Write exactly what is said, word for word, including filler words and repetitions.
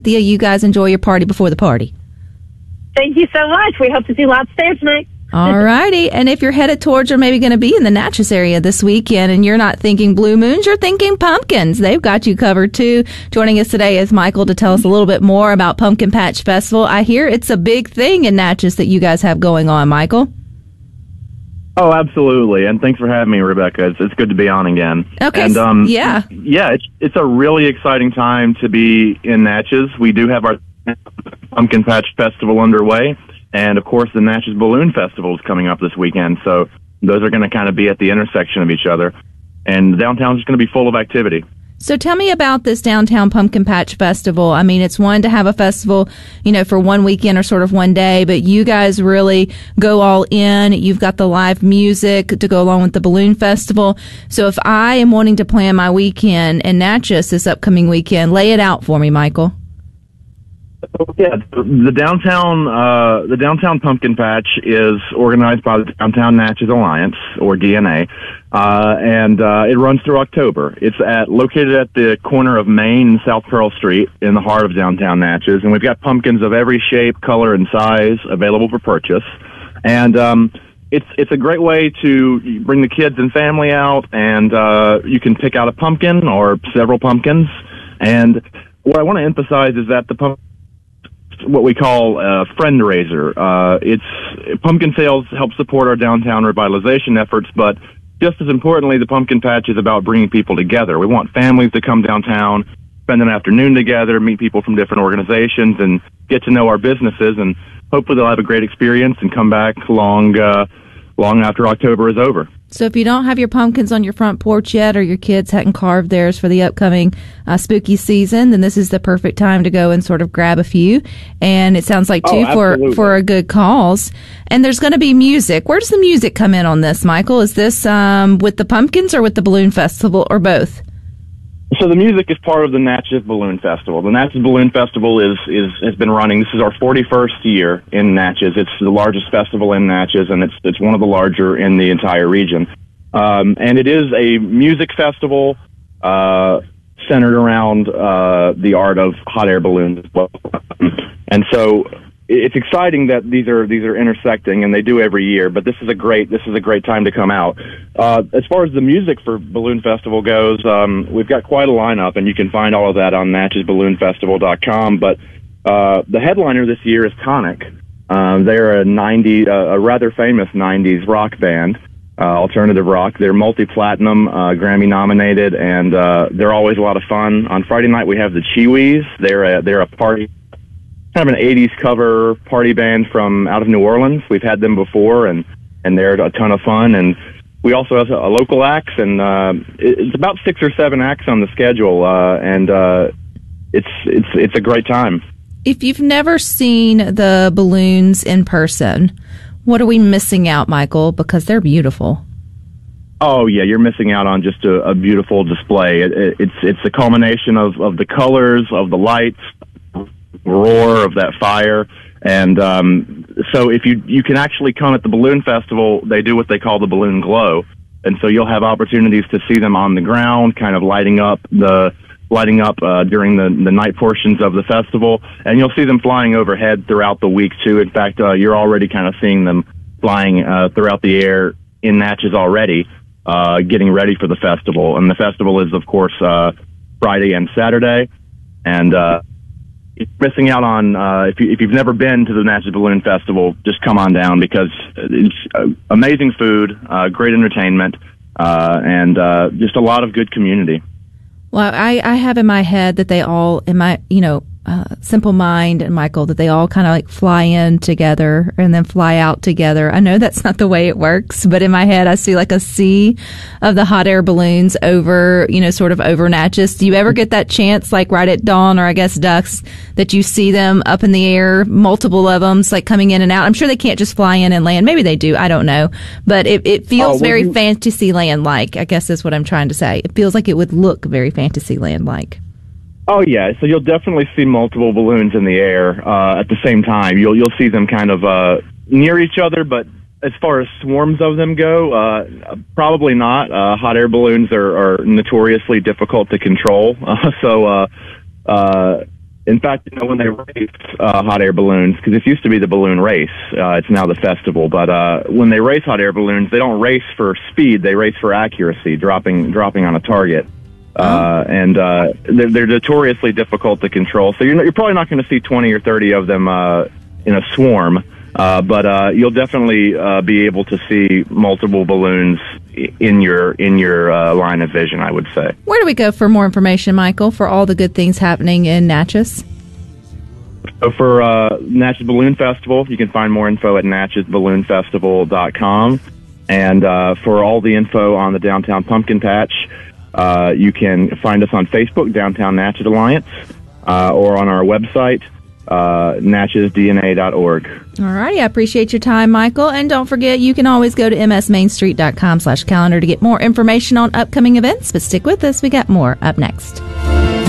Thea, you guys enjoy your party before the party. Thank you so much. We hope to see lots there tonight. All righty. And if you're headed towards or maybe going to be in the Natchez area this weekend and you're not thinking Blue Moons, you're thinking pumpkins. They've got you covered too. Joining us today is Michael to tell us a little bit more about Pumpkin Patch Festival. I hear it's a big thing in Natchez that you guys have going on, Michael. Oh, absolutely. And thanks for having me, Rebecca. It's, it's good to be on again. Okay. And, um, yeah. Yeah, it's, it's a really exciting time to be in Natchez. We do have our Pumpkin Patch Festival underway. And, of course, the Natchez Balloon Festival is coming up this weekend. So those are going to kind of be at the intersection of each other. And downtown is going to be full of activity. So tell me about this Downtown Pumpkin Patch Festival. I mean, it's one to have a festival, you know, for one weekend or sort of one day, but you guys really go all in. You've got the live music to go along with the Balloon Festival. So if I am wanting to plan my weekend in Natchez this upcoming weekend, lay it out for me, Michael. Yeah, the downtown uh, the downtown Pumpkin Patch is organized by the Downtown Natchez Alliance, or D N A, uh, and uh, it runs through October. It's at located at the corner of Main and South Pearl Street in the heart of downtown Natchez, and we've got pumpkins of every shape, color, and size available for purchase. And um, it's it's a great way to bring the kids and family out, and uh, you can pick out a pumpkin or several pumpkins. And what I want to emphasize is that the pumpkin, what we call a friend raiser. Uh, it's pumpkin sales help support our downtown revitalization efforts, but just as importantly, the Pumpkin Patch is about bringing people together. We want families to come downtown, spend an afternoon together, meet people from different organizations, and get to know our businesses, and hopefully they'll have a great experience and come back long, uh, long after October is over. So if you don't have your pumpkins on your front porch yet, or your kids hadn't carved theirs for the upcoming uh, spooky season, then this is the perfect time to go and sort of grab a few. And it sounds like, too, oh, for, for a good cause. And there's going to be music. Where does the music come in on this, Michael? Is this um, with the pumpkins or with the Balloon Festival, or both? So the music is part of the Natchez Balloon Festival. The Natchez Balloon Festival is, is has been running. This is our forty-first year in Natchez. It's the largest festival in Natchez, and it's it's one of the larger in the entire region. Um, and it is a music festival uh, centered around uh, the art of hot air balloons as well. And so it's exciting that these are these are intersecting, and they do every year. But this is a great this is a great time to come out. Uh, as far as the music for Balloon Festival goes, um, we've got quite a lineup, and you can find all of that on Natchez Balloon Festival dot com. But uh, the headliner this year is Tonic. Uh, they're a ninety uh, a rather famous nineties rock band, uh, alternative rock. They're multi-platinum, uh, Grammy nominated, and uh, they're always a lot of fun. On Friday night we have the Chiwis. They're a, they're a party. Kind of an eighties cover party band from out of New Orleans. We've had them before, and, and they're a ton of fun. And we also have a local acts, and uh, it's about six or seven acts on the schedule, uh, and uh, it's it's it's a great time. If you've never seen the balloons in person, what are we missing out, Michael? Because they're beautiful. Oh yeah, you're missing out on just a, a beautiful display. It, it, it's it's the culmination of, of the colors, of the lights, roar of that fire. And um, so if you you can actually come at the Balloon Festival, they do what they call the balloon glow. And so you'll have opportunities to see them on the ground, kind of lighting up the lighting up uh, during the, the night portions of the festival. And you'll see them flying overhead throughout the week, too. In fact, uh, you're already kind of seeing them flying uh, throughout the air in Natchez already, uh, getting ready for the festival. And the festival is, of course, uh, Friday and Saturday. And uh, missing out on, uh, if, you, if you've never been to the Natchez Balloon Festival, just come on down, because it's uh, amazing food, uh, great entertainment, uh, and uh, just a lot of good community. Well, I, I have in my head that they all, in my, you know, uh, simple mind, and Michael, that they all kind of like fly in together and then fly out together. I know that's not the way it works, but in my head, I see like a sea of the hot air balloons over, you know, sort of over Natchez. Do you ever get that chance, like right at dawn, or I guess dusk, that you see them up in the air, multiple of them, like coming in and out? I'm sure they can't just fly in and land. Maybe they do. I don't know. But it, it feels oh, very you- Fantasyland-like, I guess is what I'm trying to say. It feels like it would look very Fantasyland-like. Oh yeah, so you'll definitely see multiple balloons in the air uh, at the same time. You'll you'll see them kind of uh, near each other, but as far as swarms of them go, uh, probably not. Uh, hot air balloons are, are notoriously difficult to control, uh, so uh, uh, In fact, you know, when they race uh, hot air balloons, because it used to be the balloon race, uh, it's now the festival. But uh, when they race hot air balloons, they don't race for speed; they race for accuracy, dropping dropping on a target. Uh, and uh, they're, they're notoriously difficult to control. So you're, not, you're probably not going to see twenty or thirty of them uh, in a swarm, uh, but uh, you'll definitely uh, be able to see multiple balloons in your in your uh, line of vision, I would say. Where do we go for more information, Michael, for all the good things happening in Natchez? So for uh, Natchez Balloon Festival, you can find more info at natchez balloon festival dot com. And uh, for all the info on the Downtown Pumpkin Patch, Uh, you can find us on Facebook, Downtown Natchez Alliance, uh, or on our website, uh, natchez d n a dot org. All righty. I appreciate your time, Michael. And don't forget, you can always go to m s main street dot com slash calendar to get more information on upcoming events. But stick with us. We got more up next.